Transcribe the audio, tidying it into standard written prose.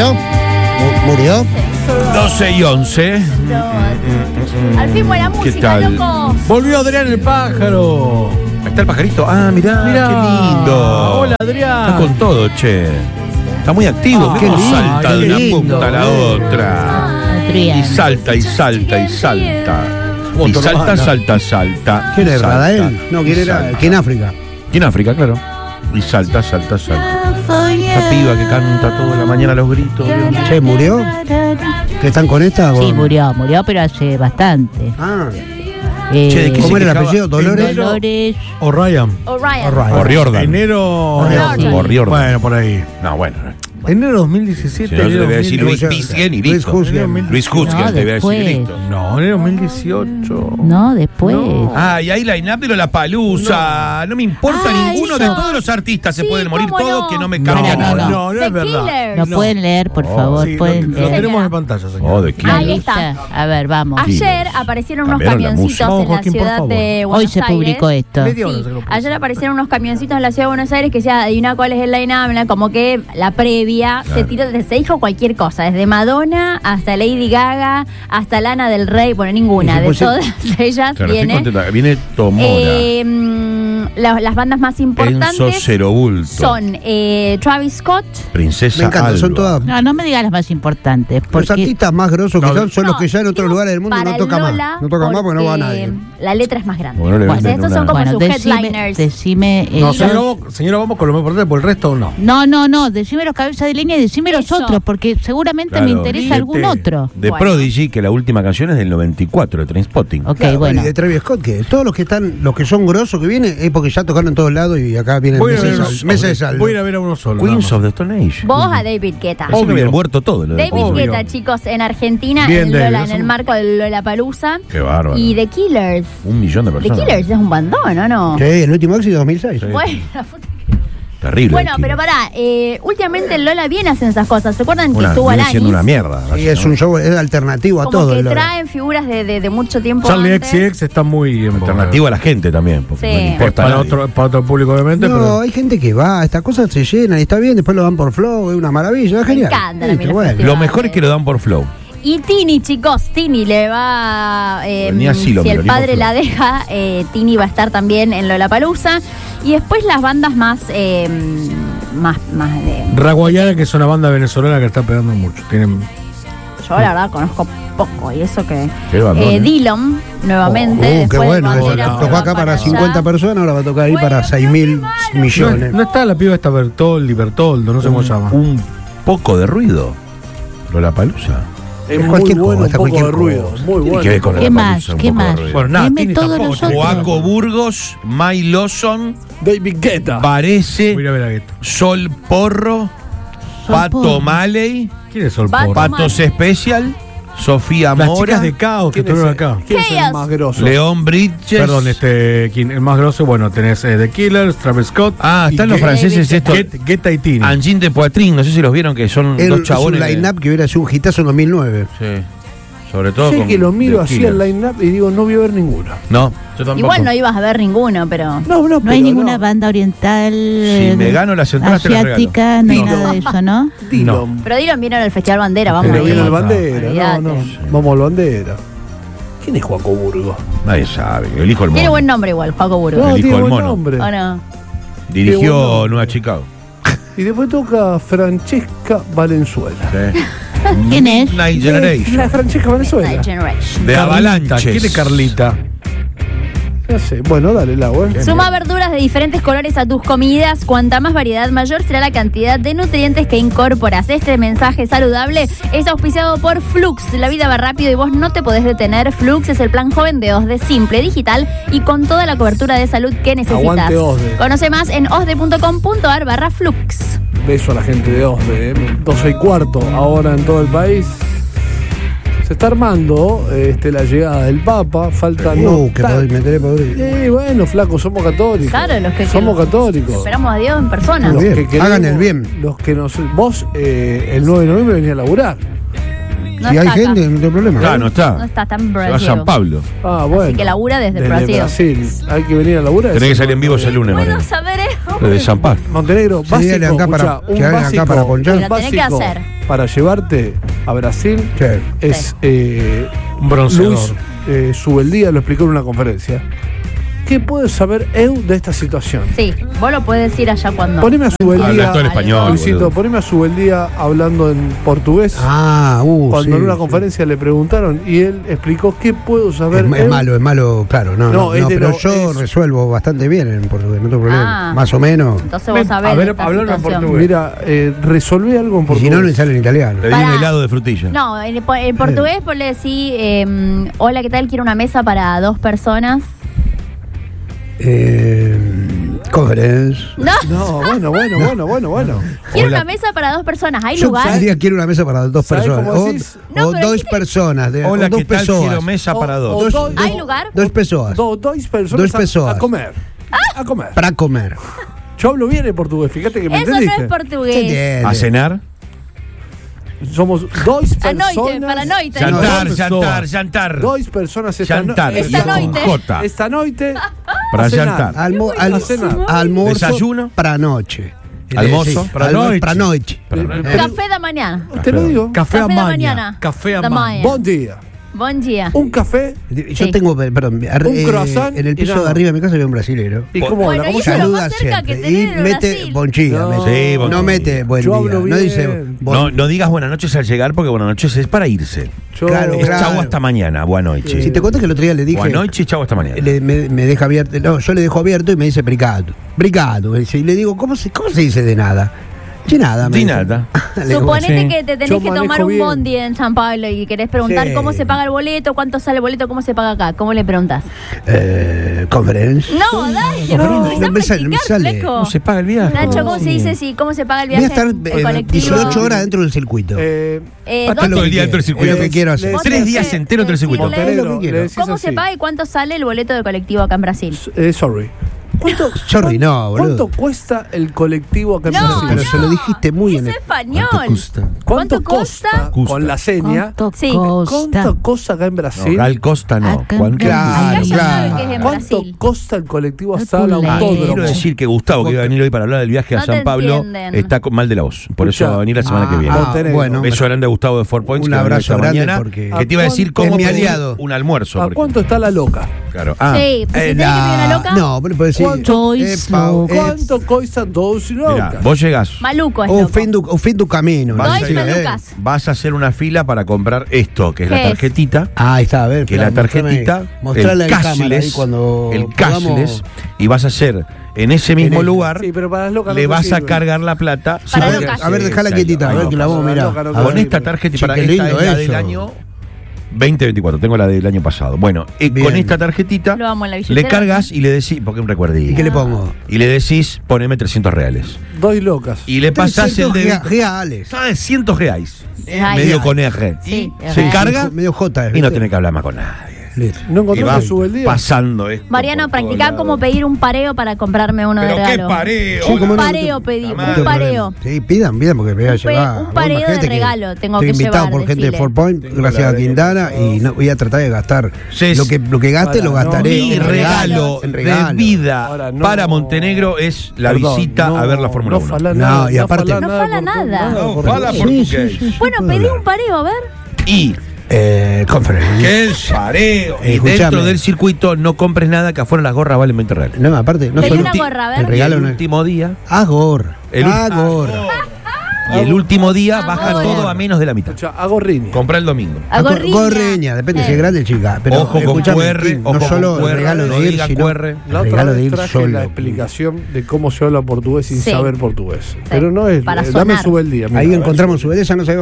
¿Murió? ¿Murió? 12:11. Al fin buena música, ¿Qué tal? loco. Volvió Adrián el pájaro. Ahí está el pajarito. Ah, mirá, qué lindo. Hola, Adrián. Está con todo, che. Está muy activo. qué Cómo lindo, salta de qué una lindo, punta a la otra. Y salta, y salta, y salta. Y salta, salta. ¿Quién era? salta, ¿Radael? No, ¿quién y era? salta. ¿Quién África? Y en África, claro. Y salta. Esa piba que canta toda la mañana los gritos. Dios mío. Che, ¿murió? ¿Que están con esta? Sí, murió, pero hace bastante. Ah, Che, ¿de qué ¿cómo se era el quejaba? apellido? ¿Dolores? Dolores. O'Ryan. Orion. O'Riordan. Enero. O'Riordan. Bueno, por ahí. No, bueno. Enero 2017. Si no, yo le voy a decir enero Luis 2018. Bisgen y Luis listo. Husgen. Luis Husgen, No, te voy a decir después. listo. No, enero 2018. No, después. Ah, y ahí line-up de Lollapalooza. No me importa ninguno de todos los artistas. Se Sí, pueden morir cómo todos, no. que no me cambia No, nada. No, no The es verdad. Killers. No pueden leer, por favor. Sí, pueden lo leer. tenemos en pantalla, señor. Oh, de Killers. Ahí está. A ver, vamos. Ayer aparecieron unos Cambiaron la camioncitos música. en la Joaquín, por ciudad favor. de Buenos Hoy se Aires. publicó esto. Media hora Sí, se lo puse. ayer aparecieron unos camioncitos en la ciudad de Buenos Aires que decía, adivina cuál es el line-up, como que la previa se tira, se dijo cualquier cosa, desde Madonna hasta Lady Gaga, hasta Lana del Rey, bueno, ninguna, de todas ellas Claro, estoy viene. contenta. Viene Tomora. Las bandas más Enzo importantes Cerobulto. son Travis Scott, Princesa me encanta, son Alba. todas. No, no me digas las más importantes. Los Porque artistas más grosos que son los que ya en otros digo, lugares del mundo para no tocan el más. Lola, No tocan más porque no va porque nadie. la letra es más grande. Porque no le Entonces, venden estos son una- como bueno, sus headliners. decime. No, señora, vamos con lo más importante, por el resto no. No, decime los cabezas de línea y decime los Eso. otros, porque seguramente Claro, me interesa algún otro. De Bueno. Prodigy, que la última canción es del 94, de Trainspotting. Ok, Claro, bueno. Y de Travis Scott, que todos los que están, los que son grosos que vienen, es porque ya tocaron en todos lados y acá vienen Voy a ir a ver meses de saldo. Voy a ir a ver a uno solo. Queens nada of más. the Stone Age. Vos a David Guetta. Pensé que habían muerto todo. Lo de David Prodigy. Guetta, chicos, en Argentina, Bien, en David, Lola, en eso el me- marco de Lollapalooza. Qué bárbaro. Y The Killers. 1 millón de The personas. Killers es un bandón, ¿o no? Sí, el último éxito 2006. Sí. Bueno, la puta que- Terrible. bueno, The pero Killers. pará, últimamente en Lola viene haciendo esas cosas. ¿Se acuerdan que estuvo viene Alanis? siendo una mierda. Y es un show, es alternativo a Como todo. que Lola. traen figuras de mucho tiempo Charlie antes. XCX está muy en boga. alternativo a la gente también. Porque Sí. no le importa a Para nadie. otro público, obviamente, No, pero. hay gente que va, estas cosas se llenan y está bien, después lo dan por flow, es una maravilla, es genial. encanta Sí, a mí los bueno. festivales. Lo mejor es que lo dan por flow. Y Tini, chicos, Tini le va. Ni así lo si el miraría padre por la flor. deja, Tini va a estar también en Lollapalooza. Y después las bandas más de. Raguayana, que es una banda venezolana que está pegando mucho. Tienen. Yo la verdad conozco poco. Y eso que. Qué bandón, ¿eh? Dillon, nuevamente. Qué después de bueno, eso. Banderas, se Tocó va acá para allá. 50 personas, ahora va a tocar ahí Bueno, para 6.000 millones. No está la piba esta Bertoldo, no sé cómo se llama. Un poco de ruido. Lollapalooza. Es cualquier cosa, está cualquier ruido. cosa. Muy Tiene bueno. que ver con ¿Qué más? Lollapalooza, un ¿Qué poco de más? ruido. Bueno, nada, Dime Tini todos tampoco, los chico. otros. Joaco Burgos, May Lawson, David Guetta. Parece, Voy a ir a ver a Guetta. Sol Porro, Sol Pato Porro. Maley, ¿Quién es Sol Pato Porro? Patos Special, Sofía Las Mora, chicas de Caos que ¿Quién es estuvieron acá. ¿Quién es el Chaos. más grosso? León Bridges. Perdón, el más grosso, bueno, tenés The Killers, Travis Scott. Ah, están y los franceses estos. Guetta y Tini. Angine de Poitrine, no sé si los vieron, que son Es dos un chabones. line-up que hubiera sido un hitazo en 2009. Sí. Sobre todo Sé con que lo miro The así Killers. al line-up y digo, no voy a ver ninguno. No, yo tampoco. Igual no ibas a ver ninguno, pero. No No hay pero ninguna no. banda oriental. Si me gano las entradas, te las asiática, no hay regalo. nada de eso, ¿no? Dillon. Pero Dillon vino al Festival Bandera, vamos Pero a viene ir. el bandera. No, no. Olvídate. Vamos al bandera. ¿Quién es Joaco Burgos? Nadie sabe. El hijo del Tiene mono. buen nombre igual, Joaco Burgos. No, El hijo tiene del buen mono. nombre. ¿O no? Qué Dirigió buen nombre. Nueva Chicago. Y después toca Francesca Valenzuela. Sí. ¿Quién es? Night La Generation. Francesca Valenzuela. Night Generation. De Carlita. Avalanches. ¿Quién es Carlita? No sé. Bueno, dale el agua. Suma verduras de diferentes colores a tus comidas. Cuanta más variedad, mayor será la cantidad de nutrientes que incorporas. Este mensaje saludable es auspiciado por Flux. La vida va rápido y vos no te podés detener. Flux es el plan joven de OSDE, simple, digital y con toda la cobertura de salud que necesitas. Aguante OSDE. Conoce más en osde.com.ar/flux. Beso a la gente de OSDE. 12:15 ahora en todo el país. Se está armando la llegada del Papa. Faltan. Que me enteré podrido. Bueno, flaco, somos católicos. Claro, los que somos católicos. Esperamos a Dios en persona. Muy bien. Que queremos- Hagan el bien. Los que nos. Vos, el 9 de noviembre venís a laburar. No Si hay está gente, acá. no tengo problema. Claro, no está. No está en Se va a Brasil. San Pablo. Ah, bueno. Así que labura desde Brasil. Hay que venir a laburar. Tenés que salir en vivo ese lunes, ¿Puedo Mariano. saber eso? Desde San Pablo. Montenegro, Si básico, vienen acá para- escuchá, si vienen acá para ponchar. Lo tenés que básico hacer. para llevarte a Brasil Sí. es Un bronceador. Luis Subeldía lo explicó en una conferencia. ¿Qué puede saber EU de esta situación? Sí, vos lo puedes decir allá cuando. Poneme a Subeldía, Habla todo en español, Luisito, boludo. poneme a Subeldía hablando en portugués. Cuando sí, en una sí. conferencia le preguntaron y él explicó qué puedo saber. Es malo, claro. No, es de pero lo- yo es- resuelvo bastante bien en portugués, no tengo problema. Ah. Más o menos. Entonces vos sabés. A ver, de esta hablalo en situación. portugués. Mira, resolvé algo en Y portugués. si no, no sale en italiano. Le di un Pará. helado de frutilla. No, en portugués vos le decís, hola, ¿qué tal? Quiero una mesa para 2 personas. Conference. No, No, bueno. quiero Hola. una mesa para 2 personas. ¿Hay Yo lugar? diría quiero una mesa para 2 ¿Sabés personas. cómo O, decís? No, o pero 2 dijiste- personas. Hola, o 2 ¿qué tal? pessoas. Quiero mesa para O- dos. o ¿Hay lugar? 2 pessoas. Dos personas Dos pessoas. a comer. A comer. Para comer. Yo hablo bien en portugués, fíjate que me Eso no entendiste. es portugués. entiende. ¿A cenar? Somos dos A noite, personas. para noite. Jantar. Dos personas Jantar. Esta noite. Jota. Esta noite. Para a cenar. jantar. A cenar. Almuerzo Desayuno. para noche. Almuerzo para noche. Para noche. Café de mañana. Te lo digo. Café a Café de maña. mañana. Café a Da maña. manhã. Buen día. Buen día. Un café. Yo Sí. tengo, perdón, Un croissant en el y piso nada. de arriba de mi casa había un brasilero. ¿Y cómo Bueno, habla? ¿Cómo y se eso es lo llama? más cerca que Y tenés de mete Brasil. bonchilla. No. mete. Sí, No bonchilla. mete buen Yo día. hablo No dice bien. No digas buenas noches al llegar porque buenas noches es para irse. Yo- Claro, Es claro. chau hasta mañana, buenas noches. Si te cuentas que el otro día le dije. Buenas noches, chau hasta mañana. Me deja abierto. No, yo le dejo abierto y me dice brigato. Brigato. Y le digo, ¿cómo se dice de nada? De nada. me De dice. nada. Le digo, Suponete sí. que te tenés Yo que tomar manejo un bien. bondi en San Pablo y querés preguntar Sí. cómo se paga el boleto, cuánto sale el boleto, cómo se paga acá. ¿Cómo le preguntás? Conference. No, dale, No, empezá a me sale, practicar, sale. fleco. ¿Cómo se paga el viaje? Nacho, ¿cómo se dice cómo se paga el Voy a viaje estar en colectivo? 18 horas dentro del circuito. Hasta ¿dónde- todo el día dentro del circuito. Es lo que quiero hacer. vos 3 tenés días que enteros dentro del circuito. decirle Es lo que quiero. le decís ¿Cómo se así. paga y cuánto sale el boleto de colectivo acá en Brasil? Sorry. ¿Cuánto, Sorry, no, boludo. ¿Cuánto cuesta el colectivo acá en No, Brasil? Pero se lo dijiste muy Es en español. ¿Cuánto costa? costa? Con la seña. ¿Cuánto Sí. costa? ¿Cuánto costa acá en No, Brasil? Gal Costa no. Acá en ¿Cuánto? Claro, Acá ya claro. sabe que es en ¿Cuánto Brasil. costa el colectivo El hasta el pulero. autódromo? Quiero decir que Gustavo, que iba a venir hoy para hablar del viaje a No te San Pablo, entienden. está mal de la voz. Por eso Escuchá. va a venir la semana que viene. Montenegro. bueno. Beso grande a Gustavo de 4 Points. Un que va a venir abrazo esta grande mañana, porque- que te iba a decir cómo es mi pedir aliado. un almuerzo. ¿A por cuánto ejemplo. está la loca? Claro. Sí, pues si tenés que pedir una loca, No, pero puede decir. ¿Cuánto cuesta dos Mirá, locas? vos llegás. maluco es O loco. fin du camino. Vas Dois a ir, malucas. Vas a hacer una fila para comprar esto, que es la ¿Qué es? tarjetita. Ahí está, a ver. Que la tarjetita, Mostrarle el a la cámara ahí cashless, cuando el podamos- cashless, y vas a hacer en ese mismo el- lugar, Sí, pero para las locas le no vas a sirve. cargar la plata. Para A ver, locas. a ver, dejala Sí, quietita, a ahí ver va. que la vamos a mirar. Loca, loca, A ver. Con esta tarjeta, Sí, para qué esta lindo es la del eso. año 2024, tengo la del año pasado. Bueno, Bien. con esta tarjetita Lo amo en la billetera. le cargas y le decís, porque es un ¿Y recuerdito, qué le pongo? y le decís, poneme 300 reales. Dos locas. Y le pasás el 300 débito. reales. ¿Sabes? 100 reais. Ay, Medio ay. con R. Sí, Y es se real. carga Medio J. y no tenés que hablar más con nadie. Listo. ¿No Y encontrás va que sube el día? pasando esto. Mariano, por practicá todos cómo lados. pedir un pareo para comprarme uno de Pero qué regalo. pareo. Sí, cómo Un no, pareo no pedí, no un tengo pareo. Sí, pidan porque me voy a llevar. un pareo de Imagínate que regalo tengo estoy que invitado llevar, por gente de decile. 4 Point, gracias a Quintana, y no, voy a tratar de gastar. Sí, Lo que gaste para, lo gastaré Mi en regalo en de regalo. vida Ahora, no. para Montenegro es la Perdón, visita no, a ver la Fórmula 1. fala No, nada, y aparte- No fala nada. No, fala Sí, portugués. sí, Bueno, puedo pedí hablar. un pareo, a ver. Y Conference. que el pareo. Y Escuchame. dentro del circuito no compres nada, que afuera las gorras valen 20 reales. No, aparte, no Pedí solo. una gorra, a ver. El regalo el no es. último día. Gorra. Gorra. Y el último día baja Ahora. todo a menos de la mitad. Escucha, hago riña. Compra el domingo. A gorriña. Gorreña, depende si es grande o chica. Pero Ojo con escúchame, QR, Kim, ojo no con solo QR, el regalo no de ir, diga sino QR. el La otra regalo de vez ir traje solo. la explicación de cómo se habla portugués sin Sí. saber portugués. Pero no es. Para Dame sonar. sube el día. Ahí encontramos su belleza, no sabemos.